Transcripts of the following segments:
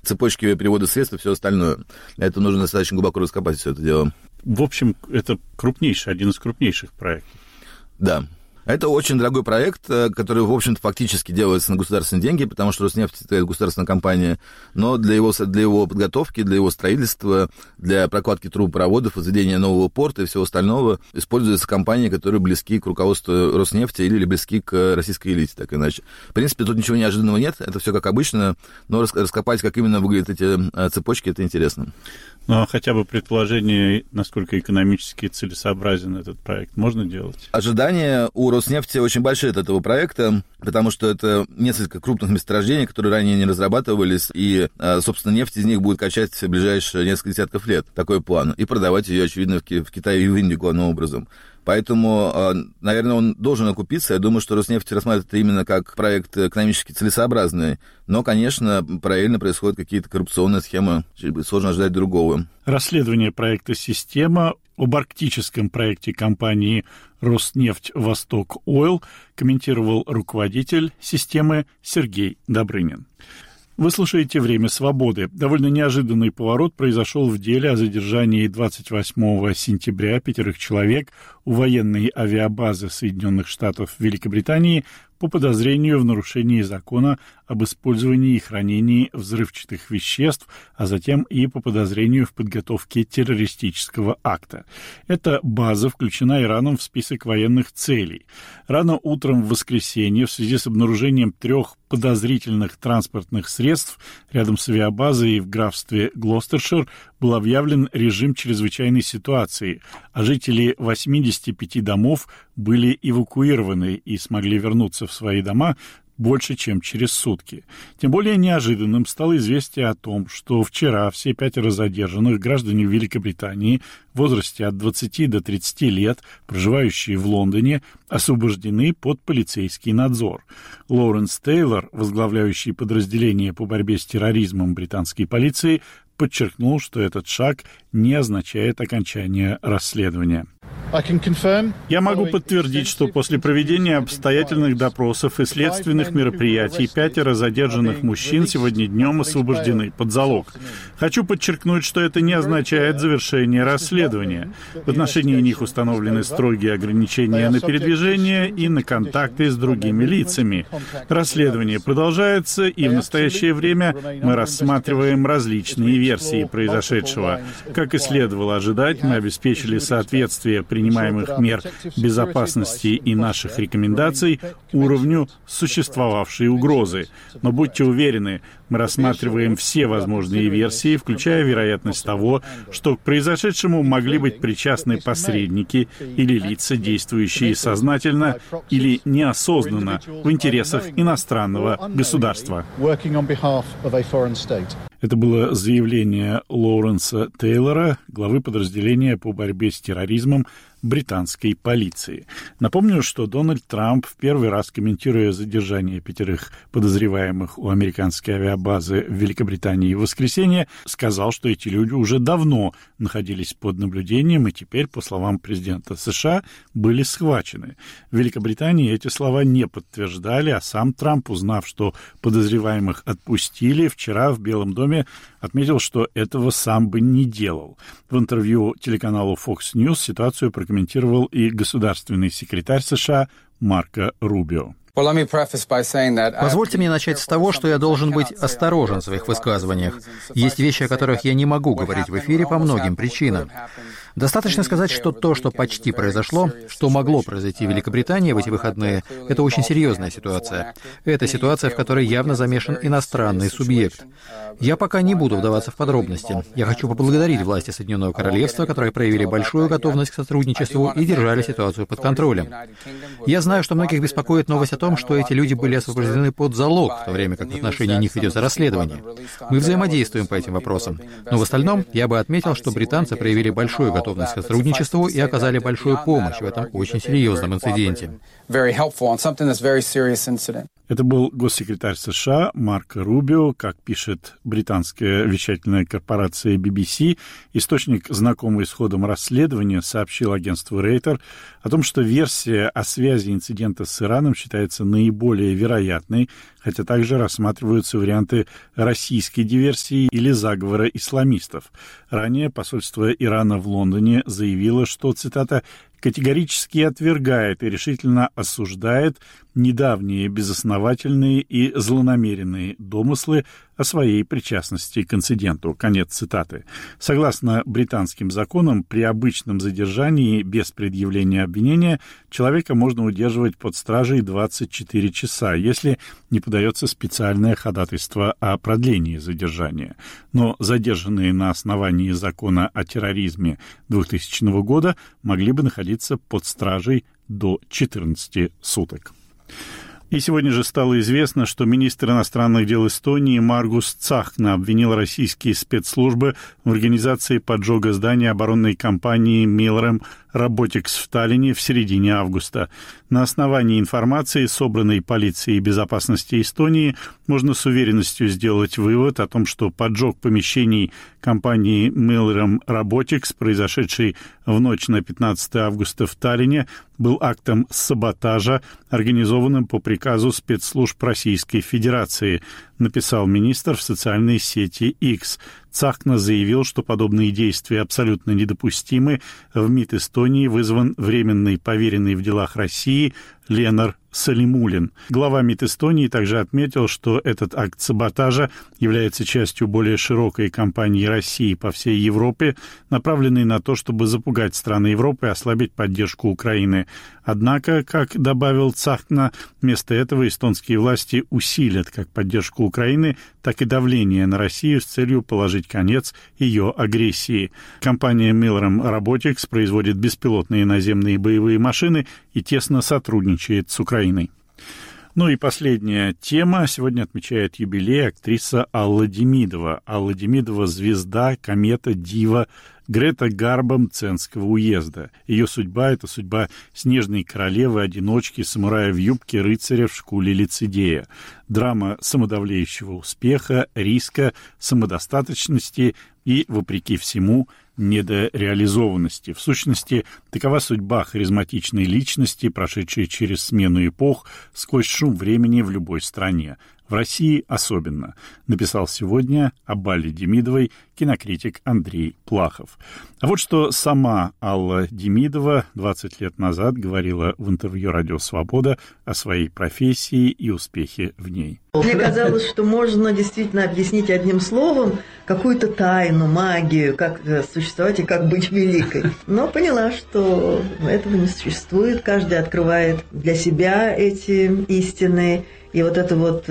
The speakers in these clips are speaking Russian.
цепочки перевода средств и все остальное. Для этого нужно достаточно глубоко раскопать все это дело. В общем, это один из крупнейших проектов. Да. Это очень дорогой проект, который, в общем-то, фактически делается на государственные деньги, потому что Роснефть — это государственная компания, но для его подготовки, для его строительства, для прокладки трубопроводов, возведения нового порта и всего остального используются компании, которые близки к руководству Роснефти или близки к российской элите, так или иначе. В принципе, тут ничего неожиданного нет, это все как обычно, но раскопать, как именно выглядят эти цепочки, это интересно. Ну, а хотя бы предположение, насколько экономически целесообразен этот проект, можно делать? Ожидания у Роснефти очень большие от этого проекта, потому что это несколько крупных месторождений, которые ранее не разрабатывались, и, собственно, нефть из них будет качать в ближайшие несколько десятков лет. Такой план. И продавать ее, очевидно, в Китае и в Индию главным образом. Поэтому, наверное, он должен окупиться. Я думаю, что Роснефть рассматривает это именно как проект экономически целесообразный. Но, конечно, параллельно происходят какие-то коррупционные схемы. Сложно ожидать другого. Расследование проекта «Система» об арктическом проекте компании «Роснефть Восток Ойл» комментировал руководитель системы Сергей Добрынин. Вы слушаете «Время свободы». Довольно неожиданный поворот произошел в деле о задержании 28 сентября 5 человек у военной авиабазы Соединенных Штатов в Великобритании по подозрению в нарушении закона об использовании и хранении взрывчатых веществ, а затем и по подозрению в подготовке террористического акта. Эта база включена Ираном в список военных целей. Рано утром в воскресенье в связи с обнаружением 3 подозрительных транспортных средств рядом с авиабазой в графстве Глостершир был объявлен режим чрезвычайной ситуации, а жители 85 домов были эвакуированы и смогли вернуться в свои дома больше, чем через сутки. Тем более неожиданным стало известие о том, что вчера все 5 задержанных граждане Великобритании в возрасте от 20 до 30 лет, проживающие в Лондоне, освобождены под полицейский надзор. Лоуренс Тейлор, возглавляющий подразделение по борьбе с терроризмом британской полиции, подчеркнул, что этот шаг не означает окончание расследования. Я могу подтвердить, что после проведения обстоятельных допросов и следственных мероприятий 5 задержанных мужчин сегодня днем освобождены под залог. Хочу подчеркнуть, что это не означает завершение расследования. В отношении них установлены строгие ограничения на передвижение и на контакты с другими лицами. Расследование продолжается, и в настоящее время мы рассматриваем различные версии произошедшего. Как и следовало ожидать, мы обеспечили соответствие принимаемых мер безопасности и наших рекомендаций уровню существовавшей угрозы. Но будьте уверены, мы рассматриваем все возможные версии, включая вероятность того, что к произошедшему могли быть причастны посредники или лица, действующие сознательно или неосознанно в интересах иностранного государства. Это было заявление Лоуренса Тейлора, главы подразделения по борьбе с терроризмом британской полиции. Напомню, что Дональд Трамп, в первый раз комментируя задержание 5 подозреваемых у американской авиабазы в Великобритании в воскресенье, сказал, что эти люди уже давно находились под наблюдением и теперь, по словам президента США, были схвачены. В Великобритании эти слова не подтверждали, а сам Трамп, узнав, что подозреваемых отпустили, вчера в Белом доме отметил, что этого сам бы не делал. В интервью телеканалу Fox News ситуацию прокомментировал и государственный секретарь США Марко Рубио. Позвольте мне начать с того, что я должен быть осторожен в своих высказываниях. Есть вещи, о которых я не могу говорить в эфире по многим причинам. Достаточно сказать, что то, что почти произошло, что могло произойти в Великобритании в эти выходные, это очень серьезная ситуация. Это ситуация, в которой явно замешан иностранный субъект. Я пока не буду вдаваться в подробности. Я хочу поблагодарить власти Соединенного Королевства, которые проявили большую готовность к сотрудничеству и держали ситуацию под контролем. Я знаю, что многих беспокоит новость о том, что эти люди были освобождены под залог, в то время как в отношении них ведется расследование. Мы взаимодействуем по этим вопросам. Но в остальном я бы отметил, что британцы проявили большую готовность к сотрудничеству и оказали большую помощь в этом очень серьезном инциденте. Это был госсекретарь США Марко Рубио, как пишет британская вещательная корпорация BBC. Источник, знакомый с ходом расследования, сообщил агентству Рейтер о том, что версия о связи инцидента с Ираном считается наиболее вероятной, хотя также рассматриваются варианты российской диверсии или заговора исламистов. Ранее посольство Ирана в Лондоне заявило, что, цитата, «категорически отвергает и решительно осуждает недавние безосновательные и злонамеренные домыслы о своей причастности к инциденту». Конец цитаты. Согласно британским законам, при обычном задержании без предъявления обвинения человека можно удерживать под стражей 24 часа, если не подается специальное ходатайство о продлении задержания. Но задержанные на основании закона о терроризме 2000 года могли бы находиться под стражей до 14 суток. И сегодня же стало известно, что министр иностранных дел Эстонии Маргус Цахна обвинил российские спецслужбы в организации поджога здания оборонной компании Milrem Robotics в Таллине в середине августа. На основании информации, собранной полицией безопасности Эстонии, можно с уверенностью сделать вывод о том, что поджог помещений компании Milrem Robotics, произошедший в ночь на 15 августа в Таллине, был актом саботажа, организованным по приказу спецслужб Российской Федерации, написал министр в социальной сети X. Цахна заявил, что подобные действия абсолютно недопустимы. В МИД Эстонии вызван временный поверенный в делах России Ленар Салимулин. Глава МИД Эстонии также отметил, что этот акт саботажа является частью более широкой кампании России по всей Европе, направленной на то, чтобы запугать страны Европы и ослабить поддержку Украины. Однако, как добавил Цахна, вместо этого эстонские власти усилят как поддержку Украины, так и давление на Россию с целью положить конец ее агрессии. Компания Milrem Robotics производит беспилотные наземные боевые машины и тесно сотрудничает с Украиной. Ну и последняя тема. Сегодня отмечает юбилей актриса Алла Демидова. Алла Демидова – звезда, комета, дива Грета Гарбо Мценского уезда. Ее судьба – это судьба снежной королевы, одиночки, самурая в юбке, рыцаря в шкуре лицедея. Драма самодовлеющего успеха, риска, самодостаточности и, вопреки всему, недореализованности. В сущности, такова судьба харизматичной личности, прошедшей через смену эпох, сквозь шум времени в любой стране. В России особенно, написал сегодня об Алле Демидовой кинокритик Андрей Плахов. А вот что сама Алла Демидова 20 лет назад говорила в интервью «Радио Свобода» о своей профессии и успехе в ней. Мне казалось, что можно действительно объяснить одним словом какую-то тайну, магию, как существовать и как быть великой. Но поняла, что этого не существует. Каждый открывает для себя эти истины. И вот это вот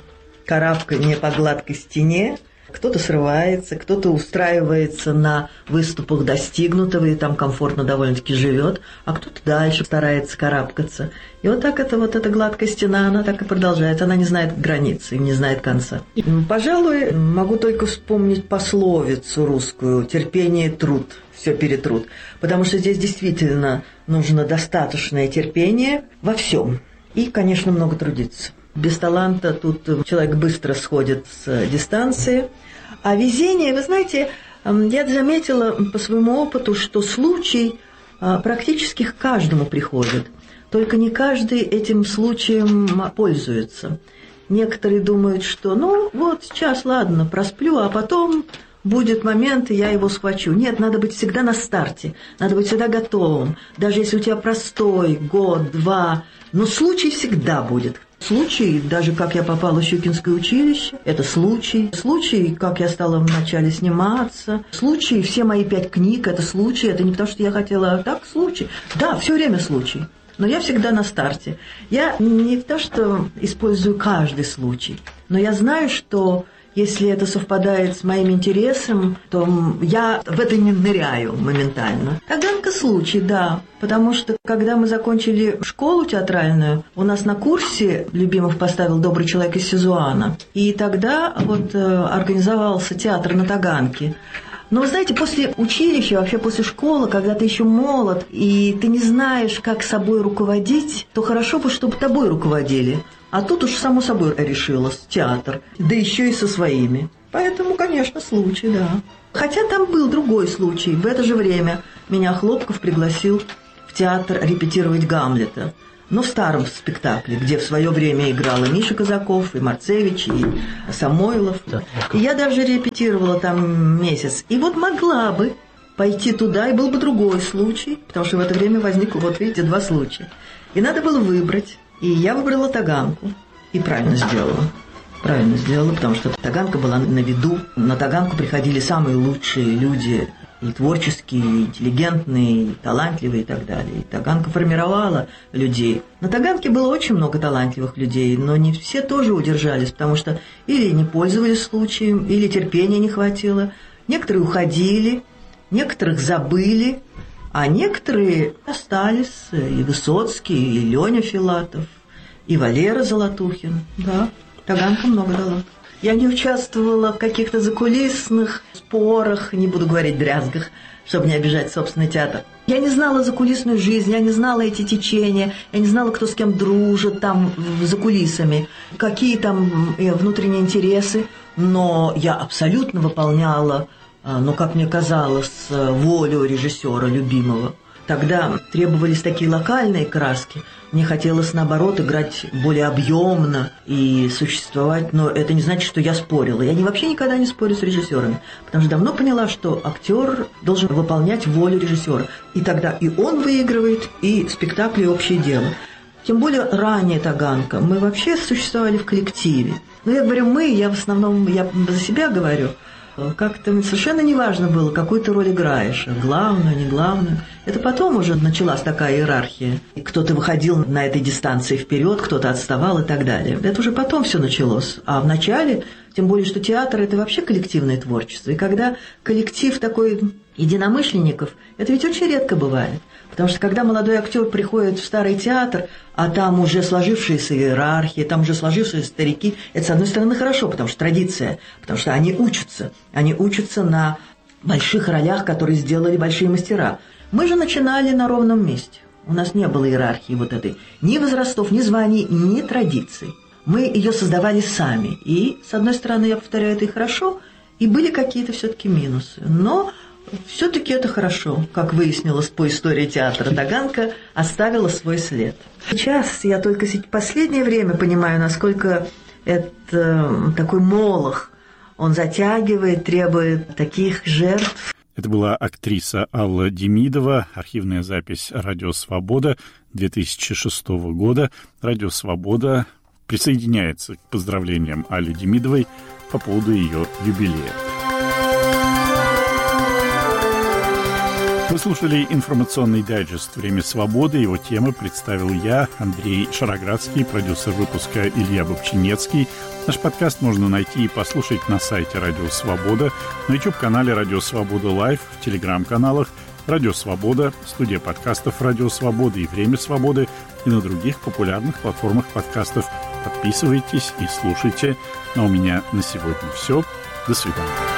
карабкание по гладкой стене, кто-то срывается, кто-то устраивается на выступах достигнутого и там комфортно довольно-таки живет, а кто-то дальше старается карабкаться. И вот так эта гладкая стена, она так и продолжается, она не знает границы, не знает конца. Пожалуй, могу только вспомнить пословицу русскую «терпение, труд». Все перетрут. Потому что здесь действительно нужно достаточное терпение во всем. И, конечно, много трудиться. Без таланта тут человек быстро сходит с дистанции. А везение, вы знаете, я заметила по своему опыту, что случай практически к каждому приходит. Только не каждый этим случаем пользуется. Некоторые думают, что вот сейчас, ладно, просплю, а потом будет момент, и я его схвачу. Нет, надо быть всегда на старте, надо быть всегда готовым. Даже если у тебя простой год, два, но случай всегда будет. Случай, даже как я попала в Щукинское училище, это случай. Случай, как я стала вначале сниматься. Случай, все мои 5 книг, это случай. Это не потому, что я хотела, а так случай. Да, все время случай. Но я всегда на старте. Я не то, что использую каждый случай, но я знаю, что если это совпадает с моим интересом, то я в это не ныряю моментально. Тогда случай, да. Потому что, когда мы закончили школу театральную, у нас на курсе Любимов поставил «Добрый человек» из Сизуана. И тогда организовался театр на Таганке. Но, вы знаете, после училища, вообще после школы, когда ты еще молод, и ты не знаешь, как собой руководить, то хорошо бы, чтобы тобой руководили. А тут уж само собой решилось театр, да еще и со своими. Поэтому, конечно, случай, да. Хотя там был другой случай. В это же время меня Хлопков пригласил в театр репетировать Гамлета. но в старом спектакле, где в свое время играла Миша Казаков, и Марцевич, и Самойлов. И я даже репетировала там месяц. И вот могла бы пойти туда, и был бы другой случай, потому что в это время возникло, вот видите, 2 случая. И надо было выбрать. И я выбрала Таганку. И правильно сделала. Правильно сделала, потому что Таганка была на виду. На Таганку приходили самые лучшие люди, и творческие, и интеллигентные, и талантливые, и так далее. И Таганка формировала людей. На Таганке было очень много талантливых людей, но не все тоже удержались, потому что или не пользовались случаем, или терпения не хватило. Некоторые уходили, некоторых забыли, а некоторые остались. И Высоцкий, и Леня Филатов, и Валера Золотухин. Да, Таганка много дала. Я не участвовала в каких-то закулисных спорах, не буду говорить дрязгах, чтобы не обижать собственный театр. Я не знала закулисную жизнь, я не знала эти течения, я не знала, кто с кем дружит там за кулисами, какие там внутренние интересы, но я абсолютно выполняла, как мне казалось, волю режиссера любимого. Тогда требовались такие локальные краски. Мне хотелось, наоборот, играть более объемно и существовать, но это не значит, что я спорила. Я вообще никогда не спорю с режиссерами, потому что давно поняла, что актер должен выполнять волю режиссера. И тогда и он выигрывает, и спектакль, и общее дело. Тем более ранее Таганка. Мы вообще существовали в коллективе. Но я говорю «мы», я в основном за себя говорю. Как-то совершенно неважно было, какую ты роль играешь, главную, не главную. Это потом уже началась такая иерархия. И кто-то выходил на этой дистанции вперед, кто-то отставал и так далее. Это уже потом все началось. А в начале, тем более, что театр – это вообще коллективное творчество. И когда коллектив такой единомышленников, это ведь очень редко бывает. Потому что когда молодой актер приходит в старый театр, а там уже сложившиеся иерархии, там уже сложившиеся старики, это, с одной стороны, хорошо, потому что традиция, потому что они учатся на больших ролях, которые сделали большие мастера. Мы же начинали на ровном месте. У нас не было иерархии вот этой, ни возрастов, ни званий, ни традиций. Мы ее создавали сами. И, с одной стороны, я повторяю, это и хорошо, и были какие-то все-таки минусы. Но все-таки это хорошо. Как выяснилось по истории театра, Таганка оставила свой след. Сейчас я только в последнее время понимаю, насколько это такой молох. Он затягивает, требует таких жертв. Это была актриса Алла Демидова. Архивная запись «Радио Свобода» 2006 года. «Радио Свобода» присоединяется к поздравлениям Алле Демидовой по поводу ее юбилея. Вы слушали информационный дайджест «Время свободы». Его темы представил я, Андрей Шароградский, продюсер выпуска Илья Бобчинецкий. Наш подкаст можно найти и послушать на сайте «Радио Свобода», на YouTube-канале «Радио Свобода Лайв», в телеграм-каналах «Радио Свобода», студия подкастов «Радио Свобода» и «Время свободы» и на других популярных платформах подкастов. Подписывайтесь и слушайте. А у меня на сегодня все. До свидания.